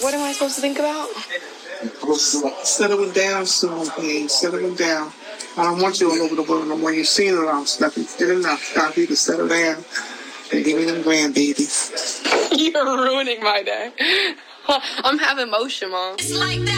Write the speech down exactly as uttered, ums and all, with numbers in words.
what am I supposed to think about? Settling down soon, please. Settling down. I don't want you all over the world no more. You've seen it all. Stop. You did enough. Stop. You to settle down and give me them grandbabies. You're ruining my day. I'm having motion, Mom. It's like that.